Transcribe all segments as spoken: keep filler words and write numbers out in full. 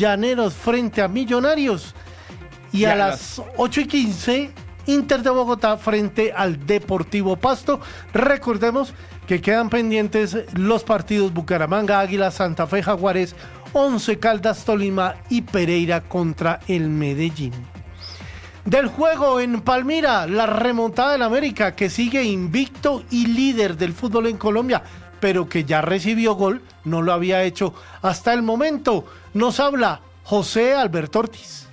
Llaneros frente a Millonarios. Y, y a, a las, las ocho y quince, Inter de Bogotá frente al Deportivo Pasto. Recordemos que quedan pendientes los partidos Bucaramanga, Águila, Santa Fe, Jaguares, Once Caldas, Tolima y Pereira contra el Medellín. Del juego en Palmira, la remontada del América, que sigue invicto y líder del fútbol en Colombia, pero que ya recibió gol, no lo había hecho hasta el momento. Nos habla José Alberto Ortiz.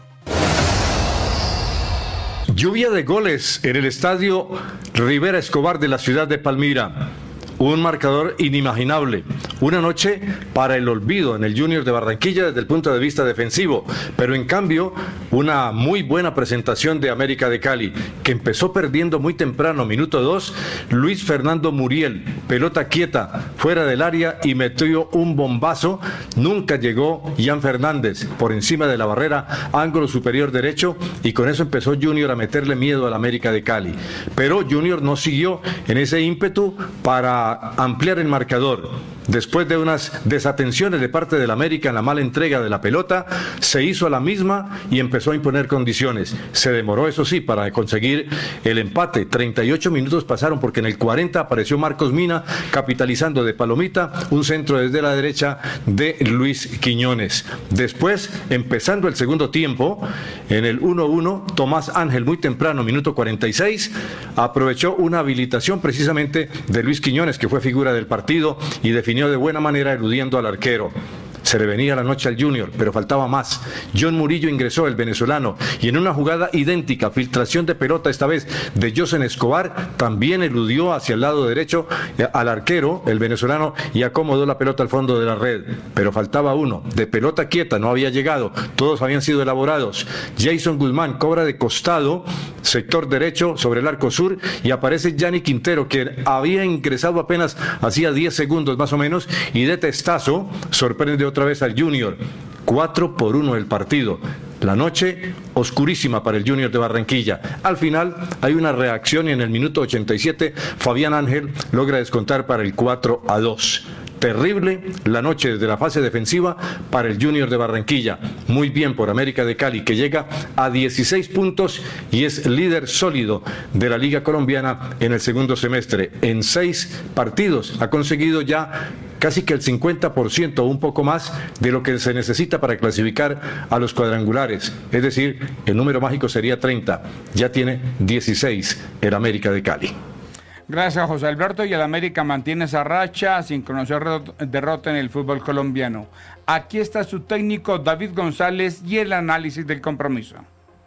Lluvia de goles en el estadio Rivera Escobar de la ciudad de Palmira. Un marcador inimaginable, una noche para el olvido en el Junior de Barranquilla desde el punto de vista defensivo, pero en cambio una muy buena presentación de América de Cali, que empezó perdiendo muy temprano, minuto dos, Luis Fernando Muriel, pelota quieta, fuera del área y metió un bombazo, nunca llegó Ian Fernández, por encima de la barrera, ángulo superior derecho, y con eso empezó Junior a meterle miedo al América de Cali, pero Junior no siguió en ese ímpetu para ampliar el marcador. Después de unas desatenciones de parte del América en la mala entrega de la pelota, se hizo a la misma y empezó a imponer condiciones. Se demoró, eso sí, para conseguir el empate. treinta y ocho minutos pasaron porque en el cuarenta apareció Marcos Mina capitalizando de palomita un centro desde la derecha de Luis Quiñones. Después, empezando el segundo tiempo, en el uno uno, Tomás Ángel muy temprano, minuto cuarenta y seis, aprovechó una habilitación precisamente de Luis Quiñones, que fue figura del partido y definió de buena manera eludiendo al arquero. Se le venía la noche al Junior, pero faltaba más. John Murillo ingresó, el venezolano, y en una jugada idéntica, filtración de pelota esta vez de Josen Escobar, también eludió hacia el lado derecho al arquero, el venezolano, y acomodó la pelota al fondo de la red. Pero faltaba uno, de pelota quieta, no había llegado, todos habían sido elaborados. Jason Guzmán cobra de costado, sector derecho sobre el arco sur, y aparece Gianni Quintero, que había ingresado apenas hacía diez segundos más o menos, y de testazo sorprende otra vez al Junior. cuatro por uno el partido. La noche oscurísima para el Junior de Barranquilla. Al final hay una reacción y en el minuto ochenta y siete Fabián Ángel logra descontar para el cuatro a dos. Terrible la noche desde la fase defensiva para el Junior de Barranquilla. Muy bien por América de Cali, que llega a dieciséis puntos y es líder sólido de la Liga Colombiana en el segundo semestre. En seis partidos ha conseguido ya casi que el cincuenta por ciento o un poco más de lo que se necesita para clasificar a los cuadrangulares. Es decir, el número mágico sería treinta. Ya tiene dieciséis el América de Cali. Gracias, José Alberto. Y el América mantiene esa racha sin conocer derrota en el fútbol colombiano. Aquí está su técnico David González y el análisis del compromiso.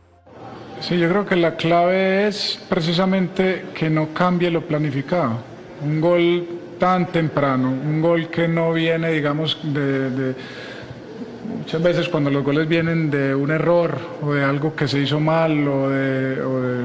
Sí, yo creo que la clave es precisamente que no cambie lo planificado. Un gol tan temprano, un gol que no viene, digamos, de, de muchas veces cuando los goles vienen de un error o de algo que se hizo mal o de, o de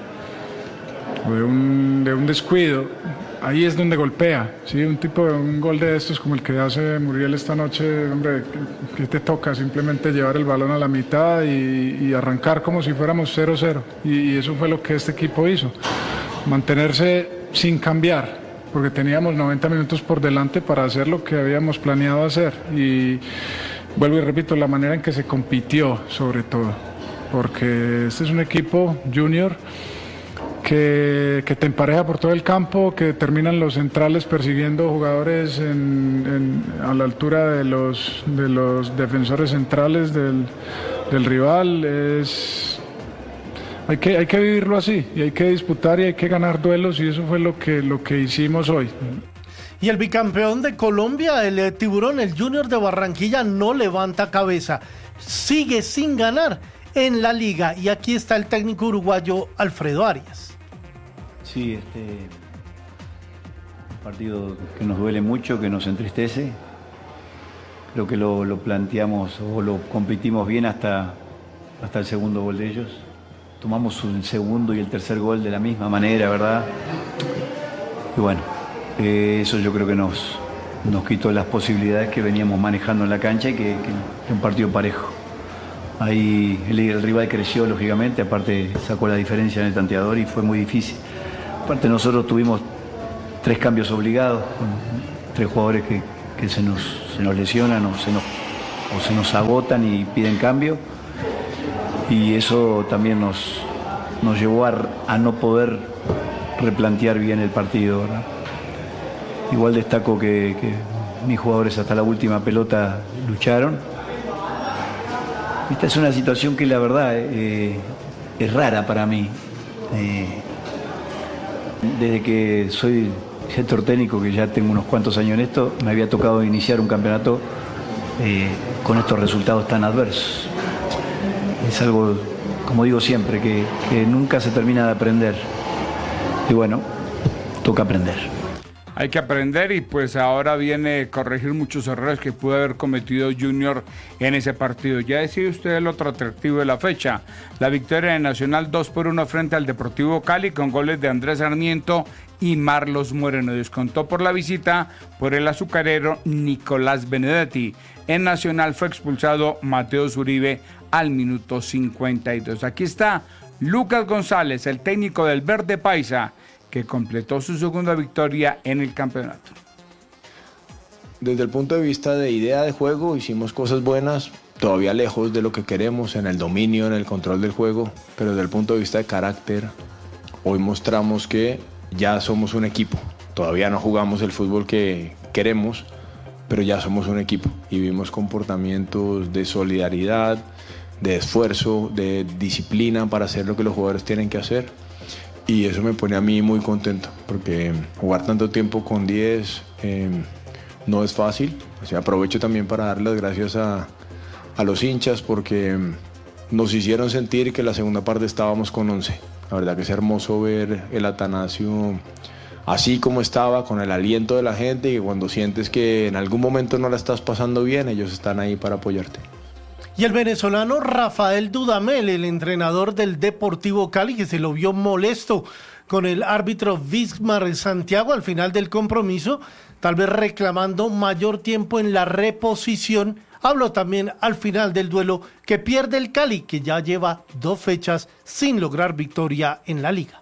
o de un, de un descuido, ahí es donde golpea, ¿sí? Un tipo de un gol de estos como el que hace Muriel esta noche, hombre, que te toca simplemente llevar el balón a la mitad y, y arrancar como si fuéramos cero cero, y, y eso fue lo que este equipo hizo, mantenerse sin cambiar, porque teníamos noventa minutos por delante para hacer lo que habíamos planeado hacer, y vuelvo y repito, la manera en que se compitió sobre todo, porque este es un equipo junior Que, que te empareja por todo el campo, que terminan los centrales persiguiendo jugadores en, en, a la altura de los, de los defensores centrales del, del rival. Es, hay, que, hay que vivirlo así, y hay que disputar y hay que ganar duelos, y eso fue lo que, lo que hicimos hoy. Y el bicampeón de Colombia, el eh, Tiburón, el Junior de Barranquilla, no levanta cabeza, sigue sin ganar en la liga, y aquí está el técnico uruguayo Alfredo Arias. Sí, este un partido que nos duele mucho, que nos entristece. Creo que lo, lo planteamos o lo competimos bien hasta, hasta el segundo gol de ellos. Tomamos el segundo y el tercer gol de la misma manera, ¿verdad? Y bueno, eh, eso yo creo que nos, nos quitó las posibilidades que veníamos manejando en la cancha y que, que, que un partido parejo. Ahí el, el rival creció, lógicamente, aparte sacó la diferencia en el tanteador y fue muy difícil. Aparte nosotros tuvimos tres cambios obligados, tres jugadores que, que se, nos, se nos lesionan o se nos o se nos agotan y piden cambio, y eso también nos, nos llevó a, a no poder replantear bien el partido, ¿verdad? Igual destaco que, que mis jugadores hasta la última pelota lucharon. Esta es una situación que la verdad eh, es rara para mí. Eh, desde que soy director técnico, que ya tengo unos cuantos años en esto, me había tocado iniciar un campeonato eh, con estos resultados tan adversos. Es algo, como digo siempre, que, que nunca se termina de aprender. Y bueno, toca aprender. Hay que aprender y pues ahora viene corregir muchos errores que pudo haber cometido Junior en ese partido. Ya decía usted el otro atractivo de la fecha, la victoria de Nacional dos por uno frente al Deportivo Cali con goles de Andrés Sarmiento y Marlos Moreno. Descontó por la visita por el azucarero Nicolás Benedetti. En Nacional fue expulsado Mateo Zuribe al minuto cincuenta y dos. Aquí está Lucas González, el técnico del Verde Paisa, que completó su segunda victoria en el campeonato. Desde el punto de vista de idea de juego, hicimos cosas buenas, todavía lejos de lo que queremos en el dominio, en el control del juego, pero desde el punto de vista de carácter, hoy mostramos que ya somos un equipo. Todavía no jugamos el fútbol que queremos, pero ya somos un equipo y vimos comportamientos de solidaridad, de esfuerzo, de disciplina para hacer lo que los jugadores tienen que hacer. Y eso me pone a mí muy contento, porque jugar tanto tiempo con diez eh, no es fácil. O sea, aprovecho también para dar las gracias a, a los hinchas, porque nos hicieron sentir que la segunda parte estábamos con once. La verdad que es hermoso ver el Atanasio así como estaba, con el aliento de la gente, y que cuando sientes que en algún momento no la estás pasando bien, ellos están ahí para apoyarte. Y el venezolano Rafael Dudamel, el entrenador del Deportivo Cali, que se lo vio molesto con el árbitro Vismar Santiago al final del compromiso, tal vez reclamando mayor tiempo en la reposición, habló también al final del duelo que pierde el Cali, que ya lleva dos fechas sin lograr victoria en la liga.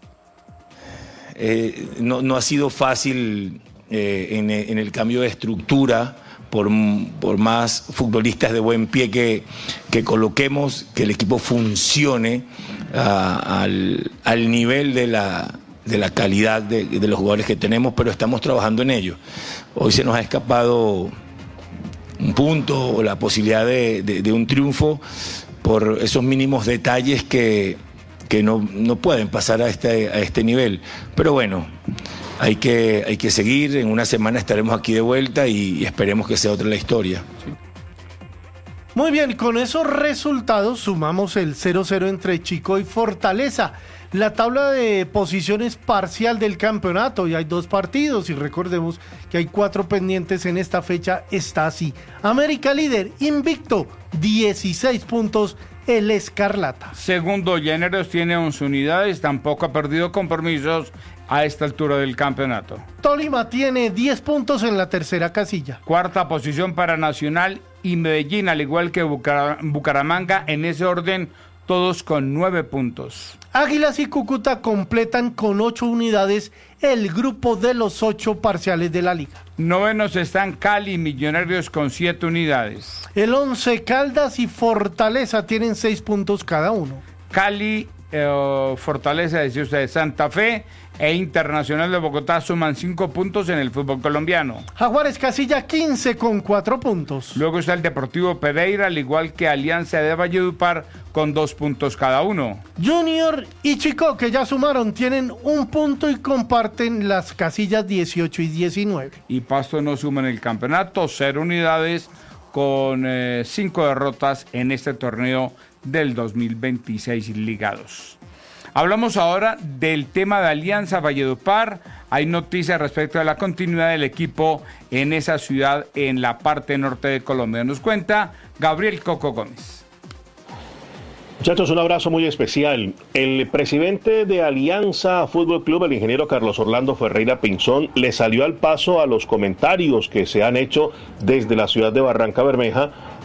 Eh, no, no ha sido fácil eh, en, en el cambio de estructura. Por, por más futbolistas de buen pie que, que coloquemos, que el equipo funcione uh, al, al nivel de la, de la calidad de, de los jugadores que tenemos, pero estamos trabajando en ello. Hoy se nos ha escapado un punto o la posibilidad de, de, de un triunfo por esos mínimos detalles que, que no, no pueden pasar a este, a este nivel. Pero bueno, Hay que, hay que seguir, en una semana estaremos aquí de vuelta y, y esperemos que sea otra la historia. Muy bien, con esos resultados sumamos el cero cero entre Chico y Fortaleza. La tabla de posiciones parcial del campeonato, y hay dos partidos, y recordemos que hay cuatro pendientes en esta fecha, está así. América líder, invicto, dieciséis puntos, el Escarlata. Segundo, Llaneros tiene once unidades, tampoco ha perdido compromisos a esta altura del campeonato. Tolima tiene diez puntos en la tercera casilla. Cuarta posición para Nacional y Medellín, al igual que Bucar- Bucaramanga, en ese orden, todos con nueve puntos. Águilas y Cúcuta completan con ocho unidades el grupo de los ocho parciales de la liga. Novenos están Cali y Millonarios con siete unidades. El Once Caldas y Fortaleza tienen seis puntos cada uno. Cali, eh, Fortaleza, decía usted, Santa Fe e Internacional de Bogotá suman cinco puntos en el fútbol colombiano. Jaguares Casilla quince con cuatro puntos. Luego está el Deportivo Pereira, al igual que Alianza de Valledupar, con dos puntos cada uno. Junior y Chico, que ya sumaron, tienen un punto y comparten las casillas dieciocho y diecinueve. Y Pasto no suma en el campeonato, cero unidades, con eh, cinco derrotas en este torneo del dos mil veintiséis ligados. Hablamos ahora del tema de Alianza Valledupar. Hay noticias respecto a la continuidad del equipo en esa ciudad en la parte norte de Colombia. Nos cuenta Gabriel Coco Gómez. Muchachos, un abrazo muy especial. El presidente de Alianza Fútbol Club, el ingeniero Carlos Orlando Ferreira Pinzón, le salió al paso a los comentarios que se han hecho desde la ciudad de Barranca Bermeja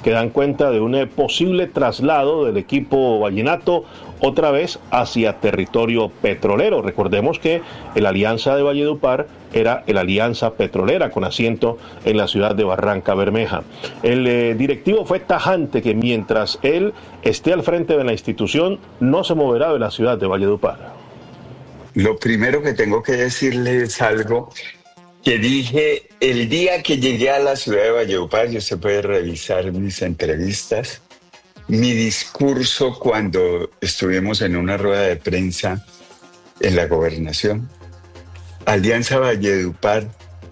que dan cuenta de un posible traslado del equipo vallenato otra vez hacia territorio petrolero. Recordemos que el Alianza de Valledupar era el Alianza Petrolera con asiento en la ciudad de Barranca Bermeja. El eh, directivo fue tajante que mientras él esté al frente de la institución no se moverá de la ciudad de Valledupar. Lo primero que tengo que decirle es algo que dije el día que llegué a la ciudad de Valledupar. Y usted puede revisar mis entrevistas, mi discurso cuando estuvimos en una rueda de prensa en la gobernación. Alianza Valledupar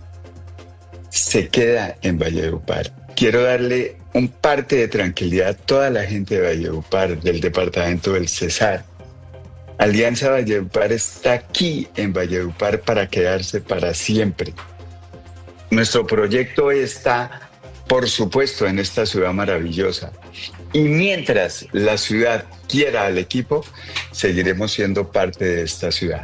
se queda en Valledupar. Quiero darle un parte de tranquilidad a toda la gente de Valledupar, del departamento del Cesar. Alianza Valledupar está aquí en Valledupar para quedarse para siempre. Nuestro proyecto está, por supuesto, en esta ciudad maravillosa. Y mientras la ciudad quiera al equipo, seguiremos siendo parte de esta ciudad.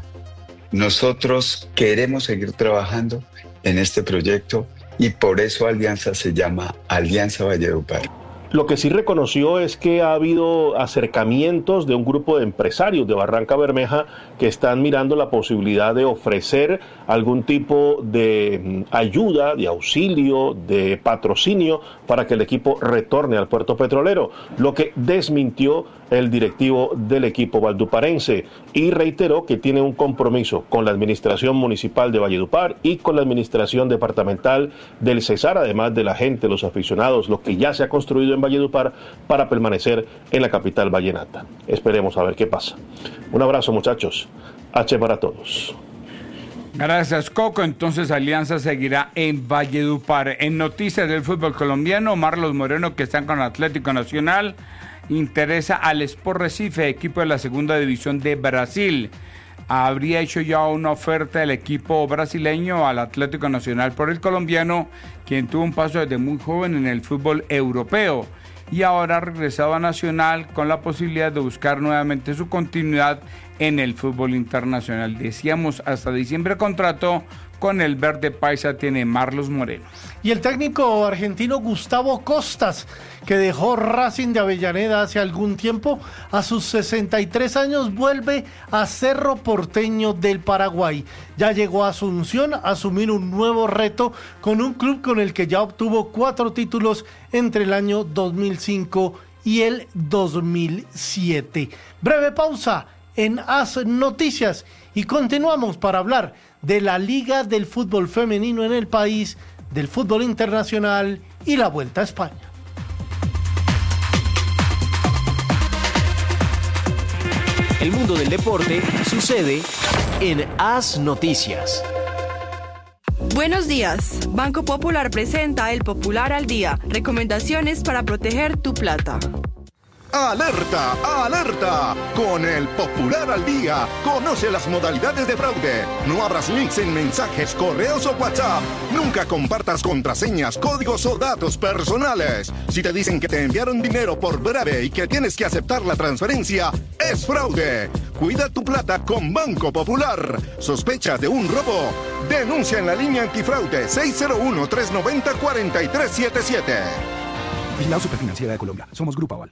Nosotros queremos seguir trabajando en este proyecto y por eso Alianza se llama Alianza Valledupar. Lo que sí reconoció es que ha habido acercamientos de un grupo de empresarios de Barranca Bermeja que están mirando la posibilidad de ofrecer algún tipo de ayuda, de auxilio, de patrocinio para que el equipo retorne al puerto petrolero, lo que desmintió el directivo del equipo valduparense y reiteró que tiene un compromiso con la administración municipal de Valledupar y con la administración departamental del Cesar, además de la gente, los aficionados, lo que ya se ha construido en Valledupar para permanecer en la capital vallenata. Esperemos a ver qué pasa. Un abrazo, muchachos. H para todos. Gracias, Coco. Entonces Alianza seguirá en Valledupar. En noticias del fútbol colombiano, Marlos Moreno, que están con Atlético Nacional, interesa al Sport Recife, equipo de la segunda división de Brasil. Habría hecho ya una oferta del equipo brasileño al Atlético Nacional por el colombiano, quien tuvo un paso desde muy joven en el fútbol europeo y ahora ha regresado a Nacional con la posibilidad de buscar nuevamente su continuidad en el fútbol internacional. Decíamos, hasta diciembre contrato con el verde paisa tiene Marlos Moreno. Y el técnico argentino Gustavo Costas, que dejó Racing de Avellaneda hace algún tiempo, a sus sesenta y tres años vuelve a Cerro Porteño del Paraguay. Ya llegó a Asunción a asumir un nuevo reto con un club con el que ya obtuvo cuatro títulos entre el año dos mil cinco y el dos mil siete. Breve pausa en As Noticias y continuamos para hablar de la Liga del Fútbol Femenino en el país, del fútbol internacional y la Vuelta a España. El mundo del deporte sucede en As Noticias. Buenos días. Banco Popular presenta el Popular al Día. Recomendaciones para proteger tu plata. ¡Alerta! ¡Alerta! Con el Popular al Día, conoce las modalidades de fraude. No abras links en mensajes, correos o WhatsApp. Nunca compartas contraseñas, códigos o datos personales. Si te dicen que te enviaron dinero por breve y que tienes que aceptar la transferencia, es fraude. Cuida tu plata con Banco Popular. ¿Sospechas de un robo? Denuncia en la línea antifraude seis cero uno, tres nueve cero, cuatro tres siete siete. Vigilado Superfinanciera de Colombia. Somos Grupo Aval.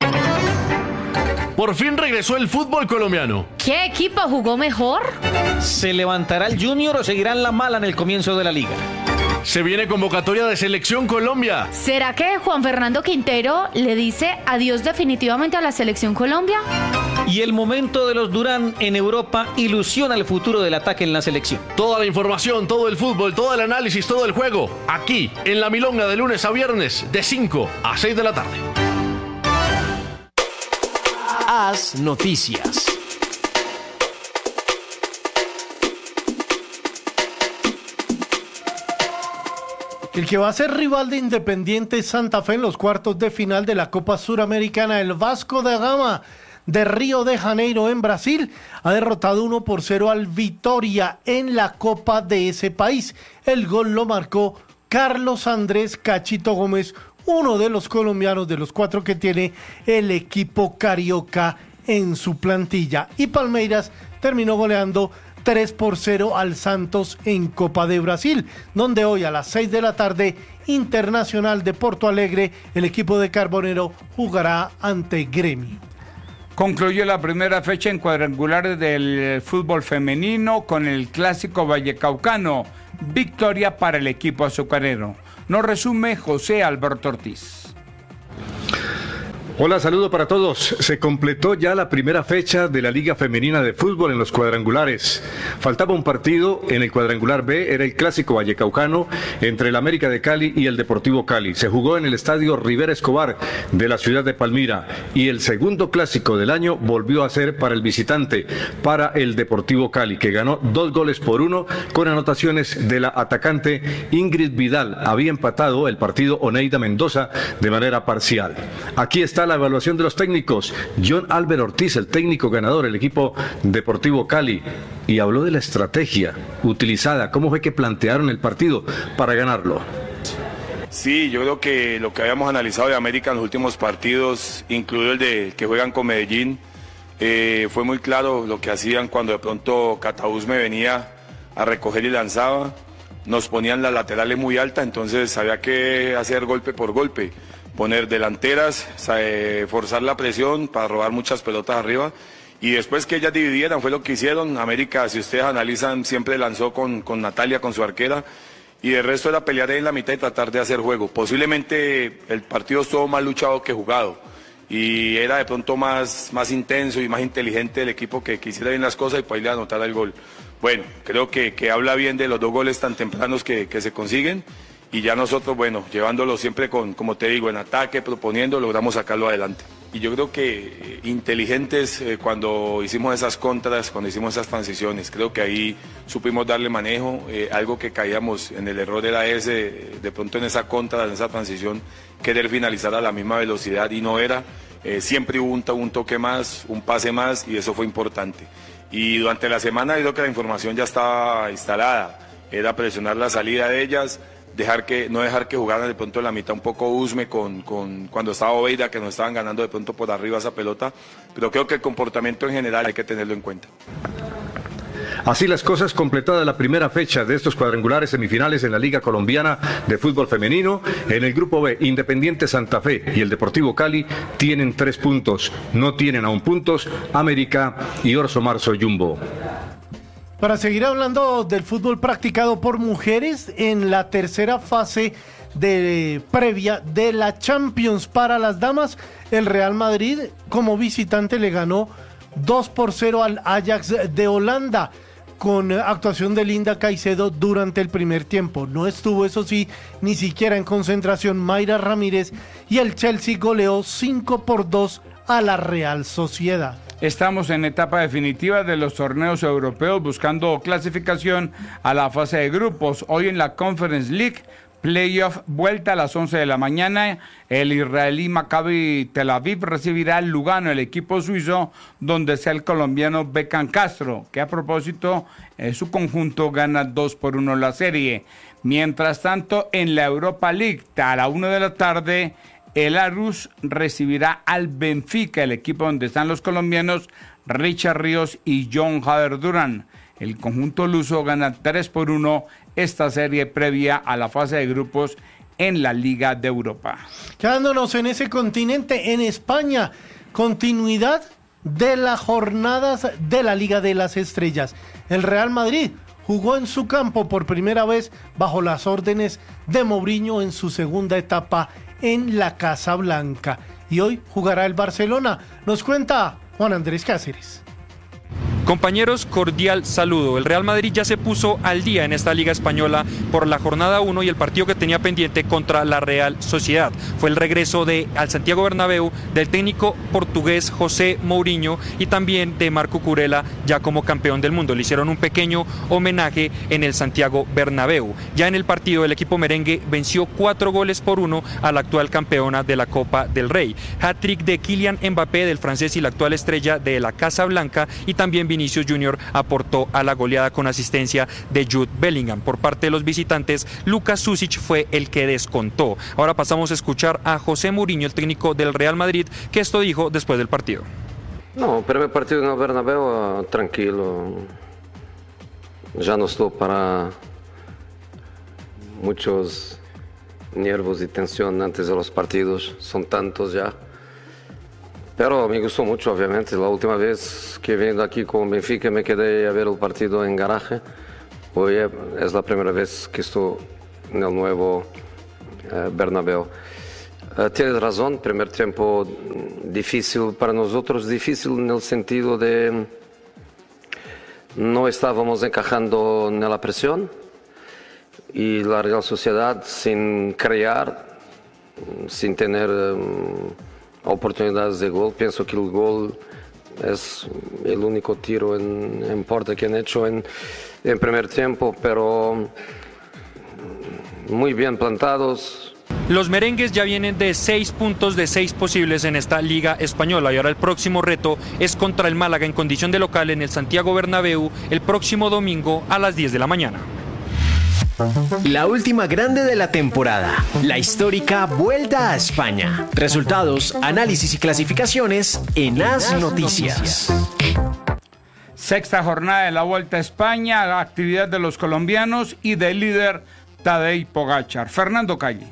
Por fin regresó el fútbol colombiano. ¿Qué equipo jugó mejor? ¿Se levantará el Junior o seguirán la mala en el comienzo de la liga? Se viene convocatoria de Selección Colombia. ¿Será que Juan Fernando Quintero le dice adiós definitivamente a la Selección Colombia? Y el momento de los Durán en Europa ilusiona el futuro del ataque en la selección. Toda la información, todo el fútbol, todo el análisis, todo el juego, aquí en La Milonga de lunes a viernes de cinco a seis de la tarde. As Noticias. El que va a ser rival de Independiente Santa Fe en los cuartos de final de la Copa Suramericana, el Vasco da Gama de Río de Janeiro en Brasil, ha derrotado uno por cero al Vitória en la Copa de ese país. El gol lo marcó Carlos Andrés Cachito Gómez, uno de los colombianos de los cuatro que tiene el equipo carioca en su plantilla. Y Palmeiras terminó goleando tres por cero al Santos en Copa de Brasil, donde hoy a las seis de la tarde, Internacional de Porto Alegre, el equipo de Carbonero jugará ante Gremio. Concluyó la primera fecha en cuadrangulares del fútbol femenino con el clásico vallecaucano. Victoria para el equipo azucarero. Nos resume José Alberto Ortiz. Hola, saludo para todos. Se completó ya la primera fecha de la Liga Femenina de Fútbol en los cuadrangulares. Faltaba un partido en el cuadrangular B, era el clásico vallecaucano entre el América de Cali y el Deportivo Cali. Se jugó en el estadio Rivera Escobar de la ciudad de Palmira y el segundo clásico del año volvió a ser para el visitante, para el Deportivo Cali, que ganó dos goles por uno con anotaciones de la atacante Ingrid Vidal. Había empatado el partido Oneida Mendoza de manera parcial. Aquí está la evaluación de los técnicos. John Albert Ortiz, el técnico ganador, el equipo Deportivo Cali, y habló de la estrategia utilizada, cómo fue que plantearon el partido para ganarlo. Sí, yo creo que lo que habíamos analizado de América en los últimos partidos, incluido el de que juegan con Medellín, eh, fue muy claro lo que hacían cuando de pronto Cataúz me venía a recoger y lanzaba. Nos ponían las laterales muy altas, entonces había que hacer golpe por golpe. Poner delanteras, eh, forzar la presión para robar muchas pelotas arriba y después que ellas dividieran, fue lo que hicieron. América, si ustedes analizan, siempre lanzó con, con Natalia, con su arquera, y de resto era pelear en la mitad y tratar de hacer juego. Posiblemente el partido estuvo más luchado que jugado y era de pronto más, más intenso y más inteligente el equipo que quisiera bien las cosas y para irle a anotar el gol. Bueno, creo que, que habla bien de los dos goles tan tempranos que, que se consiguen. Y ya nosotros, bueno, llevándolo siempre con, como te digo, en ataque, proponiendo, logramos sacarlo adelante. Y yo creo que eh, inteligentes eh, cuando hicimos esas contras, cuando hicimos esas transiciones, creo que ahí supimos darle manejo. Eh, algo que caíamos en el error era ese, de pronto en esa contra, en esa transición, querer finalizar a la misma velocidad y no era. Eh, siempre hubo un, un toque más, un pase más y eso fue importante. Y durante la semana yo creo que la información ya estaba instalada, era presionar la salida de ellas, dejar que, no dejar que jugaran de pronto en la mitad un poco Usme con, con cuando estaba Oveida, que nos estaban ganando de pronto por arriba esa pelota, pero creo que el comportamiento en general hay que tenerlo en cuenta. Así las cosas, completada la primera fecha de estos cuadrangulares semifinales en la Liga Colombiana de Fútbol Femenino. En el grupo B, Independiente Santa Fe y el Deportivo Cali tienen tres puntos, no tienen aún puntos América y Orso Marzo Jumbo. Para seguir hablando del fútbol practicado por mujeres en la tercera fase de previa de la Champions para las damas, el Real Madrid como visitante le ganó dos por cero al Ajax de Holanda con actuación de Linda Caicedo durante el primer tiempo. No estuvo, eso sí, ni siquiera en concentración Mayra Ramírez y el Chelsea goleó cinco por dos a la Real Sociedad. Estamos en etapa definitiva de los torneos europeos buscando clasificación a la fase de grupos. Hoy en la Conference League, playoff vuelta a las once de la mañana. El israelí Maccabi Tel Aviv recibirá al Lugano, el equipo suizo, donde sea el colombiano Beckham Castro, que a propósito, eh, su conjunto gana dos por uno la serie. Mientras tanto, en la Europa League, a la una de la tarde, el Aarhus recibirá al Benfica, el equipo donde están los colombianos Richard Ríos y John Jader Durán. El conjunto luso gana tres por uno esta serie previa a la fase de grupos en la Liga de Europa. Quedándonos en ese continente, en España, continuidad de las jornadas de la Liga de las Estrellas. El Real Madrid jugó en su campo por primera vez bajo las órdenes de Mourinho en su segunda etapa en la Casa Blanca. Y hoy jugará el Barcelona. Nos cuenta Juan Andrés Cáceres. Compañeros, cordial saludo. El Real Madrid ya se puso al día en esta Liga Española por la jornada uno y el partido que tenía pendiente contra la Real Sociedad. Fue el regreso de al Santiago Bernabéu del técnico portugués José Mourinho y también de Marco Curella ya como campeón del mundo. Le hicieron un pequeño homenaje en el Santiago Bernabéu. Ya en el partido el equipo merengue venció cuatro goles por uno a la actual campeona de la Copa del Rey. Hat-trick de Kylian Mbappé, del francés y la actual estrella de la Casa Blanca, y también Vinicius Junior aportó a la goleada con asistencia de Jude Bellingham. Por parte de los visitantes, Lucas Susic fue el que descontó. Ahora pasamos a escuchar a José Mourinho, el técnico del Real Madrid, que esto dijo después del partido. No, primer partido en el Bernabéu, tranquilo. ya no estoy para muchos nervios y tensión antes de los partidos, son tantos ya. Pero me gustó mucho, obviamente. La última vez que vine aquí con Benfica me quedé a ver el partido en garaje. Hoy es la primera vez que estoy en el nuevo eh, Bernabéu. Uh, tienes razón, primer tiempo difícil para nosotros, difícil en el sentido de no estábamos encajando en la presión y la Real Sociedad sin crear, sin tener um, oportunidades de gol. Pienso que el gol es el único tiro en, en puerta que han hecho en, en primer tiempo, pero muy bien plantados. Los merengues ya vienen de seis puntos de seis posibles en esta Liga Española y ahora el próximo reto es contra el Málaga en condición de local en el Santiago Bernabéu el próximo domingo a las diez de la mañana. La última grande de la temporada, la histórica Vuelta a España. Resultados, análisis y clasificaciones en As Noticias. Sexta jornada de la Vuelta a España, la actividad de los colombianos y del líder Tadej Pogačar. Fernando Calle.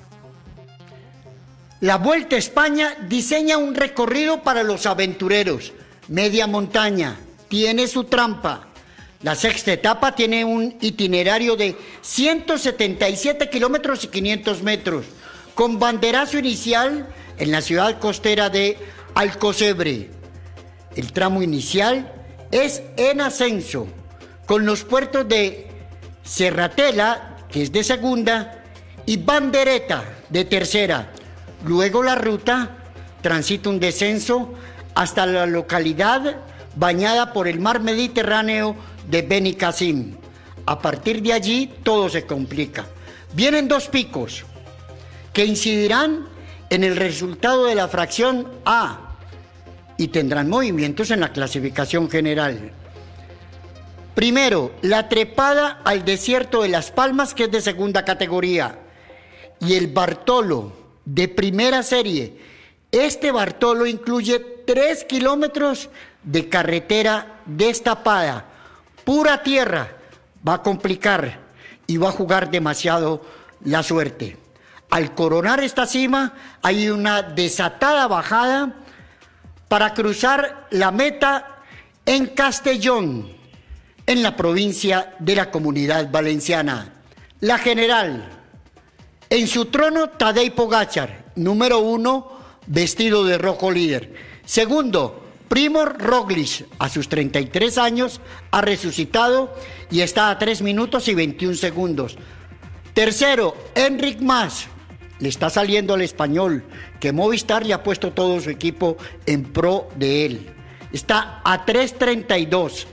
La Vuelta a España diseña un recorrido para los aventureros. Media montaña, tiene su trampa. La sexta etapa tiene un itinerario de ciento setenta y siete kilómetros y quinientos metros, con banderazo inicial en la ciudad costera de Alcocebre. El tramo inicial es en ascenso, con los puertos de Serratela, que es de segunda, y Bandereta, de tercera. Luego la ruta transita un descenso hasta la localidad bañada por el mar Mediterráneo de Benicassim. A partir de allí todo se complica. Vienen dos picos que incidirán en el resultado de la fracción A y tendrán movimientos en la clasificación general. Primero, la trepada al desierto de Las Palmas, que es de segunda categoría, y el Bartolo, de primera serie. Este Bartolo incluye tres kilómetros de carretera destapada, pura tierra. Va a complicar y va a jugar demasiado la suerte. Al coronar esta cima hay una desatada bajada para cruzar la meta en Castellón, en la provincia de la Comunidad Valenciana. La general. En su trono, Tadej Pogačar, número uno, vestido de rojo líder. Segundo, Primož Roglič, a sus treinta y tres años, ha resucitado y está a tres minutos y veintiún segundos. Tercero, Enric Mas, le está saliendo al español, que Movistar le ha puesto todo su equipo en pro de él. Está a tres treinta y dos.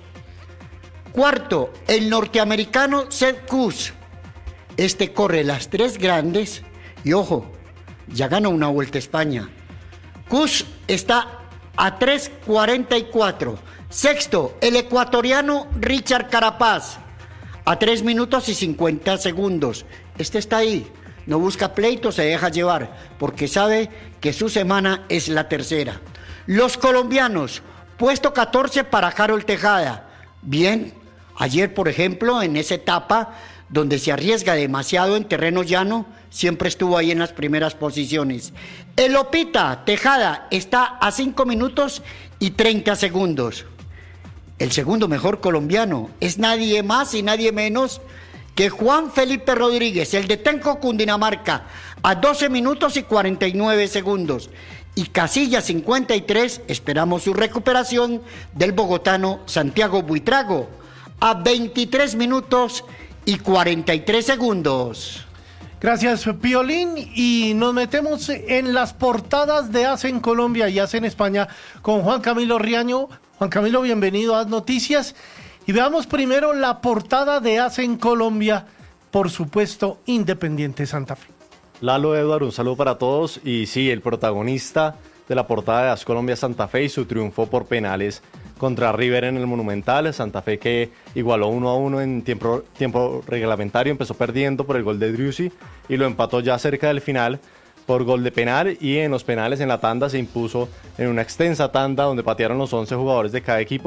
Cuarto, el norteamericano Sepp Kuss. Este corre las tres grandes y, ojo, ya ganó una Vuelta a España. Kuss está a tres cuarenta y cuatro. Sexto, el ecuatoriano Richard Carapaz, a tres minutos y cincuenta segundos. Este está ahí, no busca pleito, se deja llevar, porque sabe que su semana es la tercera. Los colombianos, puesto catorce para Harold Tejada. Bien, ayer, por ejemplo, en esa etapa donde se arriesga demasiado en terreno llano, siempre estuvo ahí en las primeras posiciones. El Opita Tejada está a cinco minutos y treinta segundos. El segundo mejor colombiano es nadie más y nadie menos que Juan Felipe Rodríguez, el de Tenco, Cundinamarca, a doce minutos y cuarenta y nueve segundos. Y Casilla cincuenta y tres, esperamos su recuperación, del bogotano Santiago Buitrago, a veintitrés minutos y cuarenta y tres segundos. Gracias, Piolín. Y nos metemos en las portadas de A C en Colombia y A C en España con Juan Camilo Riaño. Juan Camilo, bienvenido a Noticias. Y veamos primero la portada de A C en Colombia, por supuesto, Independiente Santa Fe. Lalo, Eduardo, un saludo para todos. Y sí, el protagonista de la portada de A S Colombia Santa Fe y su triunfo por penales contra River en el Monumental. Santa Fe, que igualó uno a uno en tiempo, tiempo reglamentario, empezó perdiendo por el gol de Driussi y lo empató ya cerca del final por gol de penal, y en los penales en la tanda se impuso en una extensa tanda donde patearon los once jugadores de cada equipo.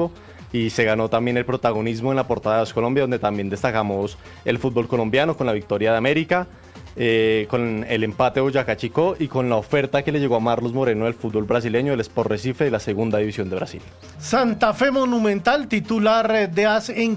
y se ganó también el protagonismo en la portada de AS Colombia, donde también destacamos el fútbol colombiano con la victoria de América, eh, con el empate de Boyacá Chicó y con la oferta que le llegó a Marlos Moreno del fútbol brasileño, del Sport Recife de la segunda división de Brasil. Santa Fe Monumental, titular de AS en